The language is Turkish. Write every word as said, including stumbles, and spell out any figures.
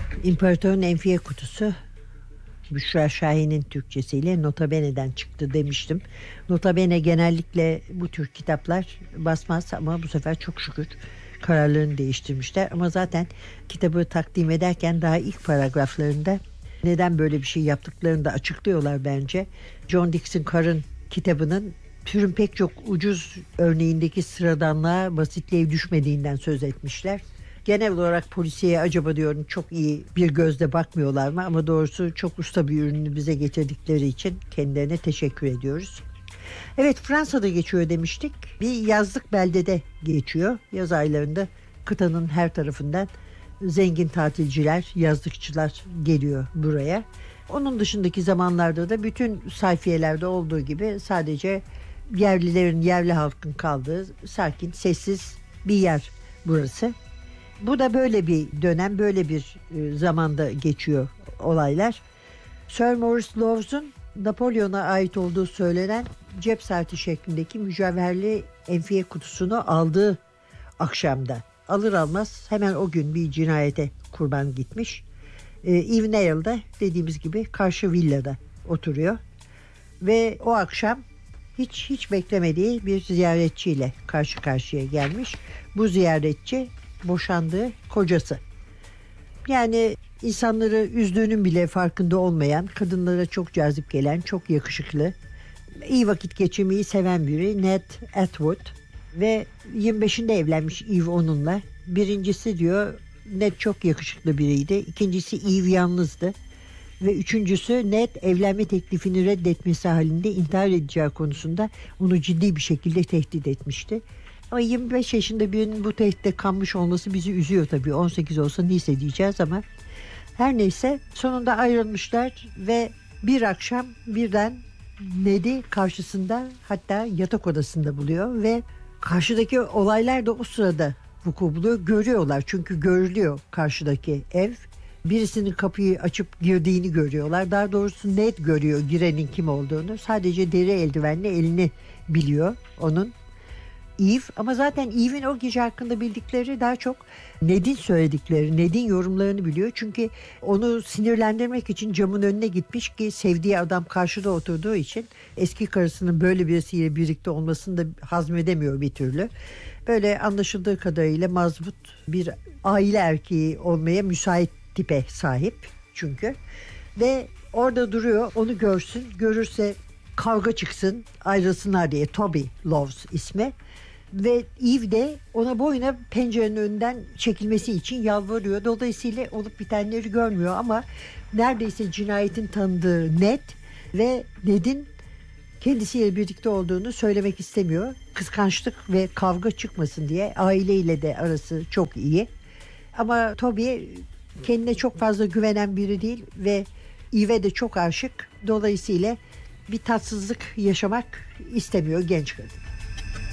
İmparatorun Enfiye Kutusu, Büşra Şahin'in Türkçesiyle Nota Bene'den çıktı demiştim. Nota Bene genellikle bu tür kitaplar basmaz ama bu sefer çok şükür kararlarını değiştirmişler. Ama zaten kitabı takdim ederken daha ilk paragraflarında neden böyle bir şey yaptıklarını da açıklıyorlar bence. John Dixon Carr'ın kitabının türün pek çok ucuz örneğindeki sıradanlığa, basitliğe düşmediğinden söz etmişler. Genel olarak polisiye acaba diyorum çok iyi bir gözle bakmıyorlar mı? Ama doğrusu çok usta bir ürünü bize getirdikleri için kendilerine teşekkür ediyoruz. Evet, Fransa'da geçiyor demiştik. Bir yazlık beldede geçiyor. Yaz aylarında kıtanın her tarafından zengin tatilciler, yazlıkçılar geliyor buraya. Onun dışındaki zamanlarda da bütün sayfiyelerde olduğu gibi sadece yerlilerin, yerli halkın kaldığı sakin, sessiz bir yer burası. Bu da böyle bir dönem, böyle bir e, zamanda geçiyor olaylar. Sir Maurice Lowes'un Napolyon'a ait olduğu söylenen cep saati şeklindeki mücevherli enfiye kutusunu aldığı akşamda alır almaz hemen o gün bir cinayete kurban gitmiş. E, Eve Nail'da dediğimiz gibi karşı villada oturuyor ve o akşam hiç hiç beklemediği bir ziyaretçiyle karşı karşıya gelmiş. Bu ziyaretçi boşandığı kocası. Yani insanları üzdüğünün bile farkında olmayan, kadınlara çok cazip gelen, çok yakışıklı, iyi vakit geçirmeyi seven biri Ned Atwood ve yirmi beşinde evlenmiş Eve onunla. Birincisi diyor Ned çok yakışıklı biriydi. İkincisi Eve yalnızdı. Ve üçüncüsü Ned evlenme teklifini reddetmesi halinde intihar edeceği konusunda onu ciddi bir şekilde tehdit etmişti. Ama yirmi beş yaşında birinin bu tehditte kanmış olması bizi üzüyor tabii. on sekiz olsa neyse diyeceğiz ama her neyse sonunda ayrılmışlar ve bir akşam birden Ned'i karşısında, hatta yatak odasında buluyor ve karşıdaki olaylar da o sırada vuku buluyor. Görüyorlar çünkü görülüyor karşıdaki ev. Birisinin kapıyı açıp girdiğini görüyorlar. Daha doğrusu Ned görüyor girenin kim olduğunu. Sadece deri eldivenle elini biliyor onun. Eve, ama zaten Eve'in o gece hakkında bildikleri daha çok Ned'in söyledikleri, Ned'in yorumlarını biliyor. Çünkü onu sinirlendirmek için camın önüne gitmiş ki sevdiği adam karşıda oturduğu için eski karısının böyle birisiyle birlikte olmasını da hazmedemiyor bir türlü. Böyle anlaşıldığı kadarıyla mazbut bir aile erkeği olmaya müsait tipe sahip çünkü. Ve orada duruyor, onu görsün, görürse kavga çıksın, ayrılsınlar diye. Toby Lowes ismi. Ve Eve de ona boyuna pencerenin önünden çekilmesi için yalvarıyor. Dolayısıyla olup bitenleri görmüyor ama neredeyse cinayetin tanıdığı Ned ve Ned'in kendisiyle birlikte olduğunu söylemek istemiyor. Kıskançlık ve kavga çıkmasın diye. Aileyle de arası çok iyi. Ama Toby kendine çok fazla güvenen biri değil ve Eve'e de çok aşık. Dolayısıyla bir tatsızlık yaşamak istemiyor genç kadın.